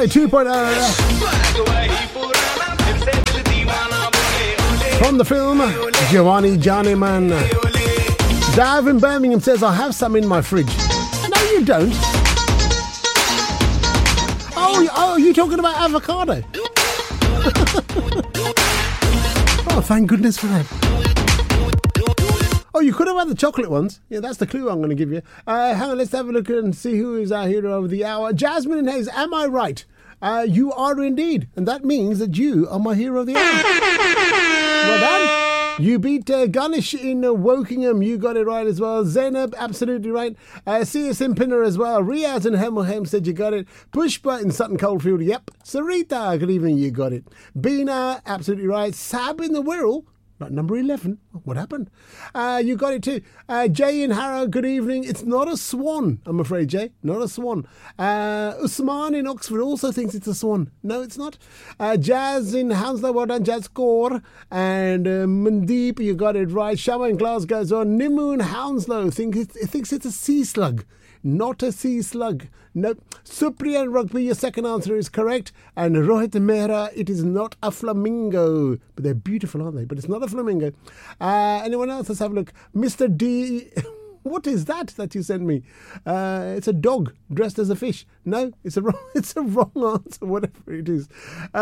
Boy 2.0. From the film Giovanni Johnnyman. Dav in Birmingham says, I have some in my fridge. No, you don't. Oh, you talking about avocado? Oh, thank goodness for that. Oh, you could have had the chocolate ones. Yeah, that's the clue I'm going to give you. Hang on, let's have a look and see who is our hero of the hour. Jasmine and Hayes, am I right? You are indeed. And that means that you are my hero of the hour. Well done. You beat Ganesh in Wokingham. You got it right as well. Zainab, absolutely right. C.S. in Pinner as well. Riaz and Hemel said you got it. Pushpa in Sutton Coldfield. Yep. Sarita, good evening. You got it. Bina, absolutely right. Sab in the Wirral. Not number 11. What happened? You got it too. Jay in Harrow, good evening. It's not a swan, I'm afraid, Jay. Not a swan. Usman in Oxford also thinks it's a swan. No, it's not. Jazz in Hounslow, well done, Jazz Kaur. And Mandeep, you got it right. Shama in Glasgow as well. Nimu in Hounslow thinks it's a sea slug. Not a sea slug. Nope. Supriya Rugby, your second answer is correct. And Rohit Mehra, it is not a flamingo. But they're beautiful, aren't they? But it's not a flamingo. Anyone else? Let's have a look. Mr. D. What is that you sent me? It's a dog dressed as a fish. No, it's a wrong answer, whatever it is.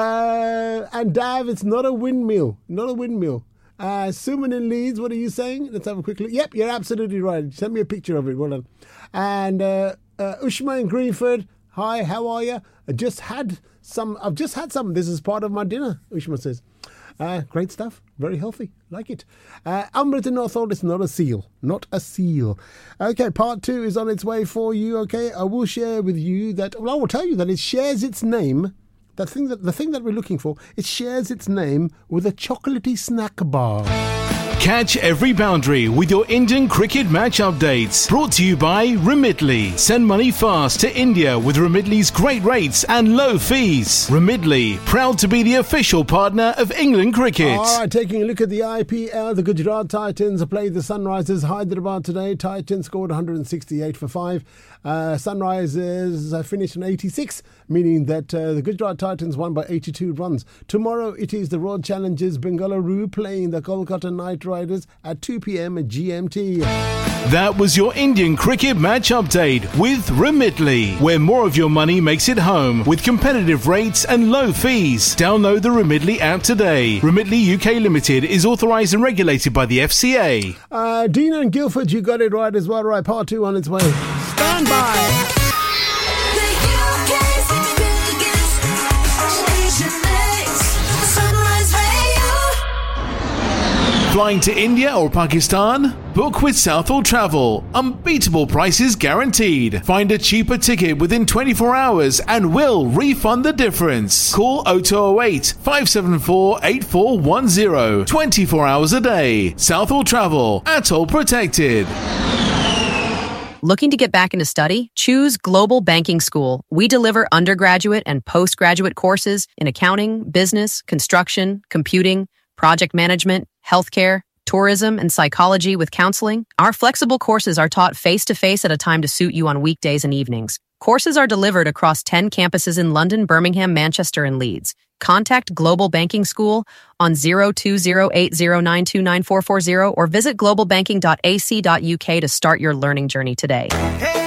And Dav, it's not a windmill. Not a windmill. Suman in Leeds, what are you saying? Let's have a quick look. Yep, you're absolutely right. Send me a picture of it. Well done. And Ushma in Greenford, hi, how are you? I've just had some. This is part of my dinner, Ushma says. Great stuff. Very healthy. Like it. Amrit in Northolt, it's not a seal. Not a seal. Okay, part 2 is on its way for you. Okay, I will share with you that. Well, I will tell you that it shares its name. The thing that we're looking for, it shares its name with a chocolatey snack bar. Catch every boundary with your Indian cricket match updates. Brought to you by Remitly. Send money fast to India with Remitly's great rates and low fees. Remitly, proud to be the official partner of England cricket. All right, taking a look at the IPL, the Gujarat Titans played the Sunrisers Hyderabad today. Titans scored 168 for 5. Sunrisers finished on 86, meaning that the Gujarat Titans won by 82 runs. Tomorrow it is the Royal Challengers Bengaluru playing the Kolkata Knight Riders at 2 p.m. at GMT. That was your Indian cricket match update with Remitly, where more of your money makes it home with competitive rates and low fees. Download the Remitly app today. Remitly UK Limited is authorised and regulated by the FCA. Dina and Guildford, you got it right as well. Right, part 2 on its way. Stand by. Flying to India or Pakistan? Book with Southall Travel. Unbeatable prices guaranteed. Find a cheaper ticket within 24 hours and we'll refund the difference. Call 0208 574 8410. 24 hours a day. Southall Travel. Atoll protected. Looking to get back into study? Choose Global Banking School. We deliver undergraduate and postgraduate courses in accounting, business, construction, computing, project management, healthcare, tourism, and psychology with counseling. Our flexible courses are taught face-to-face at a time to suit you on weekdays and evenings. Courses are delivered across 10 campuses in London, Birmingham, Manchester, and Leeds. Contact Global Banking School on 020809294440 or visit globalbanking.ac.uk to start your learning journey today. Hey!